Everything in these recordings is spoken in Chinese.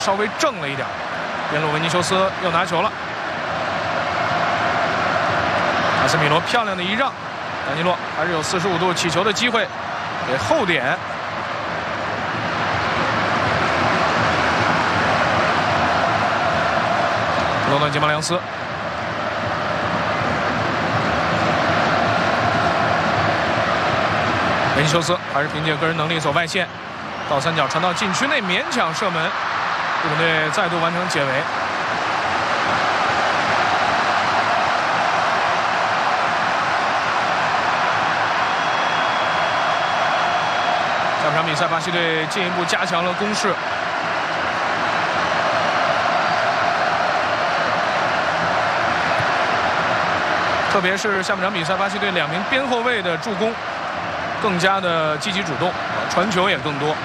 稍微正了一点。边路维尼修斯又拿球了，卡斯米罗漂亮的一让，丹尼洛还是有45度起球的机会，给后点。罗伦·吉马良斯。 维尼修斯还是凭借个人能力走外线，倒三角传到禁区内，勉强射门。日本队再度完成解围。下半场比赛，巴西队进一步加强了攻势。特别是下半场比赛，巴西队2名边后卫的助攻 更加的积极主动，传球也更多。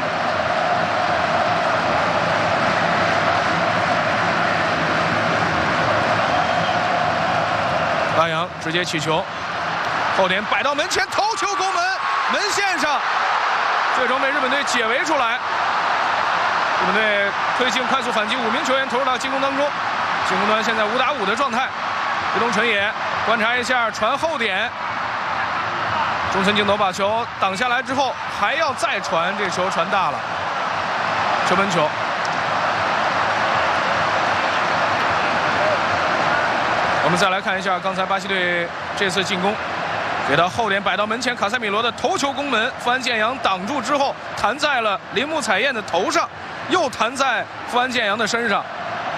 拉扬直接起球，后点摆到门前，头球攻门，门线上，最终被日本队解围出来。日本队推进快速反击，5名球员投入到进攻当中，进攻端现在5打5的状态。伊东纯也观察一下，传后点。 中村镜头把球挡下来之后，还要再传，这球传大了，球门球。我们再来看一下刚才巴西队这次进攻，给到后点摆到门前，卡塞米罗的头球攻门，富安健洋挡住之后弹在了铃木彩燕的头上，又弹在富安健洋的身上。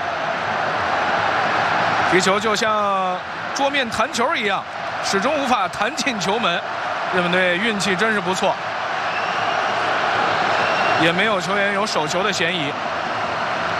踢球就像桌面弹球一样，始终无法弹进球门。 日本队运气真是不错，也没有球员有手球的嫌疑。